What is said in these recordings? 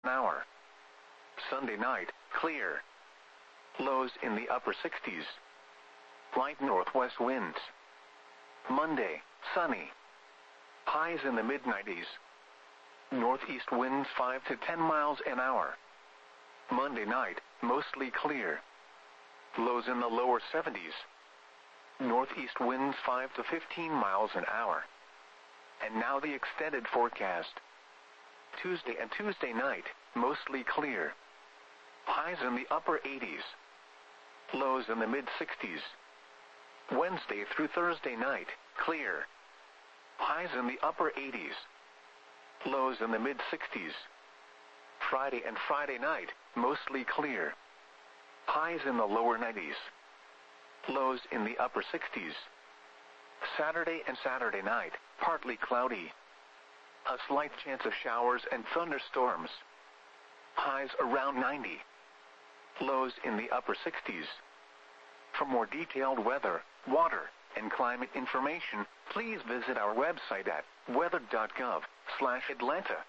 an hour. Sunday night, clear. Lows in the upper 60s. Light northwest winds. Monday, sunny. Highs in the mid-90s. Northeast winds 5 to 10 miles an hour. Monday night, mostly clear. Lows in the lower 70s. Northeast winds 5 to 15 miles an hour. And now the extended forecast. Tuesday and Tuesday night, mostly clear. Highs in the upper 80s. Lows in the mid-60s. Wednesday through Thursday night, clear. Highs in the upper 80s. Lows in the mid-60s. Friday and Friday night, mostly clear. Highs in the lower 90s. Lows in the upper 60s. Saturday and Saturday night, partly cloudy. A slight chance of showers and thunderstorms. Highs around 90. Lows in the upper 60s. For more detailed weather, water, and climate information, please visit our website at weather.gov/Atlanta.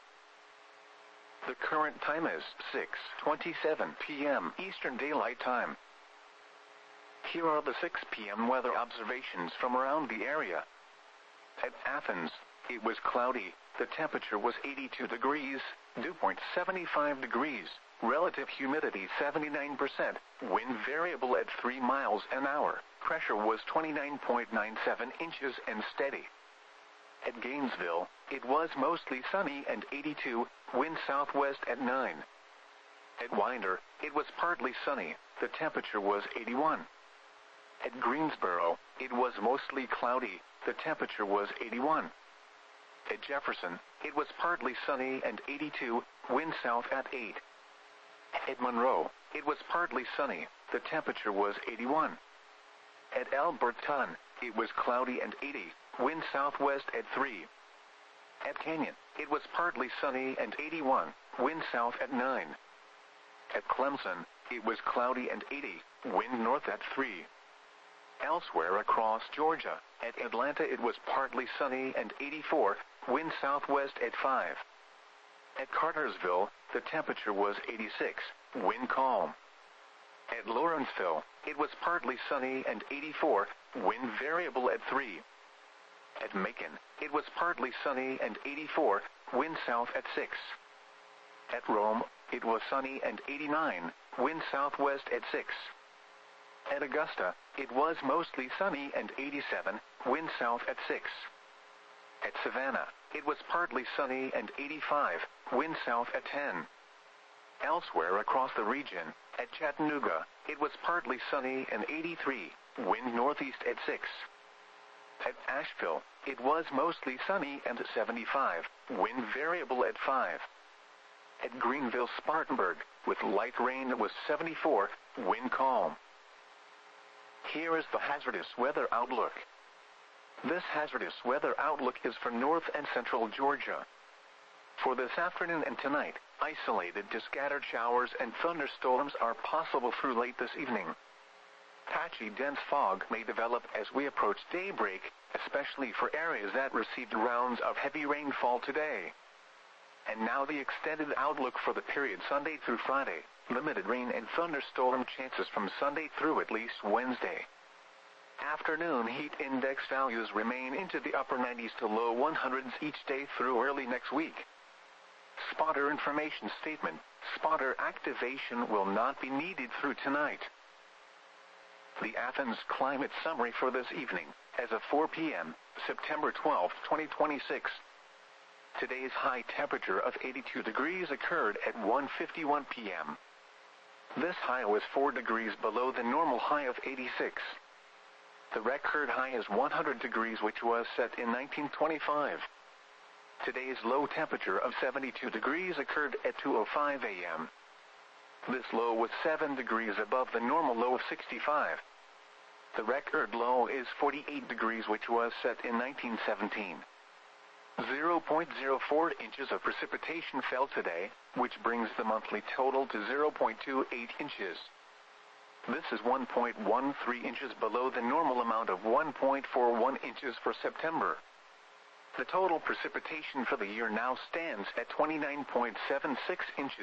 The current time is 6:27 p.m. Eastern Daylight Time. Here are the 6 p.m. weather observations from around the area. At Athens, it was cloudy. The temperature was 82 degrees, dew point 75 degrees, relative humidity 79%, wind variable at 3 miles an hour, pressure was 29.97 inches and steady. At Gainesville, it was mostly sunny and 82, wind southwest at 9. At Winder, it was partly sunny, the temperature was 81. At Greensboro, it was mostly cloudy, the temperature was 81. At Jefferson, it was partly sunny and 82, wind south at 8. At Monroe, it was partly sunny, the temperature was 81. At Alberton, it was cloudy and 80, wind southwest at 3. At Canyon, it was partly sunny and 81, wind south at 9. At Clemson, it was cloudy and 80, wind north at 3. Elsewhere across Georgia, at Atlanta it was partly sunny and 84, wind southwest at 5. At Cartersville, the temperature was 86, wind calm. At Lawrenceville, it was partly sunny and 84, wind variable at 3. At Macon, it was partly sunny and 84, wind south at 6. At Rome, it was sunny and 89, wind southwest at 6. At Augusta, it was mostly sunny and 87, wind south at 6. At Savannah, it was partly sunny and 85, wind south at 10. Elsewhere across the region, at Chattanooga, it was partly sunny and 83, wind northeast at 6. At Asheville, it was mostly sunny and 75, wind variable at 5. At Greenville-Spartanburg, with light rain, it was 74, wind calm. Here is the hazardous weather outlook. This hazardous weather outlook is for north and central Georgia. For this afternoon and tonight, isolated to scattered showers and thunderstorms are possible through late this evening. Patchy dense fog may develop as we approach daybreak, especially for areas that received rounds of heavy rainfall today. And now the extended outlook for the period Sunday through Friday. Limited rain and thunderstorm chances from Sunday through at least Wednesday. Afternoon heat index values remain into the upper 90s to low 100s each day through early next week. Spotter information statement. Spotter activation will not be needed through tonight. The Athens climate summary for this evening, as of 4 p.m., September 12, 2026. Today's high temperature of 82 degrees occurred at 1:51 p.m. This high was 4 degrees below the normal high of 86. The record high is 100 degrees, which was set in 1925. Today's low temperature of 72 degrees occurred at 2:05 a.m. This low was 7 degrees above the normal low of 65. The record low is 48 degrees, which was set in 1917. 0.04 inches of precipitation fell today, which brings the monthly total to 0.28 inches. This is 1.13 inches below the normal amount of 1.41 inches for September. The total precipitation for the year now stands at 29.76 inches.